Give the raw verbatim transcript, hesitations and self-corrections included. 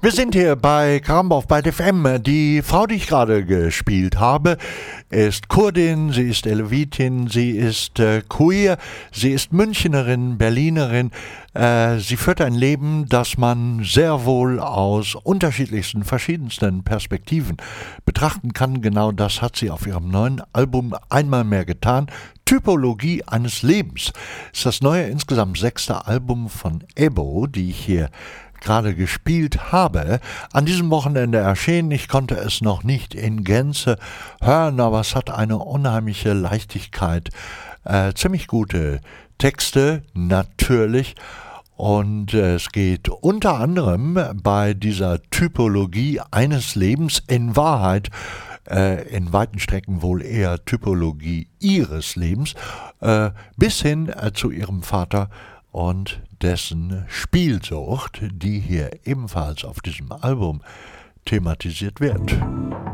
Wir sind hier bei Karamba auf Byte F M. Die Frau, die ich gerade gespielt habe, ist Kurdin, sie ist Elevitin, sie ist äh, queer, sie ist Münchnerin, Berlinerin. Äh, sie führt ein Leben, das man sehr wohl aus unterschiedlichsten, verschiedensten Perspektiven betrachten kann. Genau das hat sie auf ihrem neuen Album einmal mehr getan. Typologie eines Lebens ist das neue, insgesamt sechste Album von Ebo, die ich hier gerade gespielt habe. An diesem Wochenende erschienen. Ich konnte es noch nicht in Gänze hören, aber es hat eine unheimliche Leichtigkeit, äh, ziemlich gute Texte natürlich. Und äh, es geht unter anderem bei dieser Typologie eines Lebens in Wahrheit äh, in weiten Strecken wohl eher Typologie ihres Lebens, äh, bis hin äh, zu ihrem Vater und dessen Spielsucht, die hier ebenfalls auf diesem Album thematisiert wird.